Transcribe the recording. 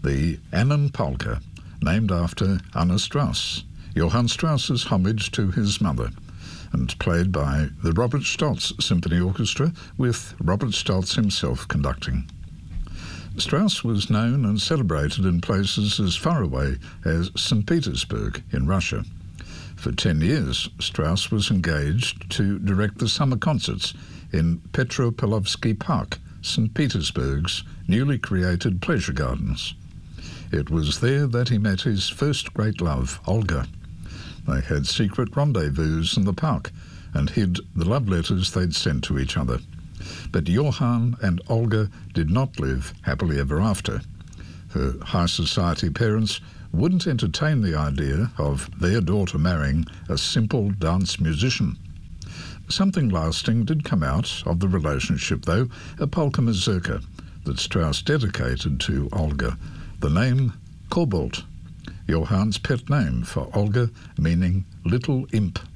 the Annen Polka, named after Anna Strauss, Johann Strauss's homage to his mother, and played by the Robert Stolz Symphony Orchestra, with Robert Stolz himself conducting. Strauss was known and celebrated in places as far away as St. Petersburg in Russia. For 10 years, Strauss was engaged to direct the summer concerts in Petropavlovsky Park, St. Petersburg's newly created pleasure gardens. It was there that he met his first great love, Olga. They had secret rendezvous in the park and hid the love letters they'd sent to each other. But Johann and Olga did not live happily ever after. Her high society parents wouldn't entertain the idea of their daughter marrying a simple dance musician. Something lasting did come out of the relationship, though, a polka mazurka that Strauss dedicated to Olga, the name Cobalt, Johann's pet name for Olga, meaning little imp.